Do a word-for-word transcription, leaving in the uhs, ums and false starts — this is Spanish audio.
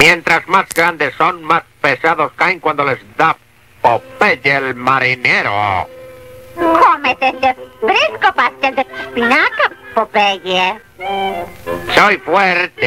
Mientras más grandes son, más pesados caen cuando les da Popeye el marinero. Cómete este fresco pastel de espinaca, Popeye. Soy fuerte.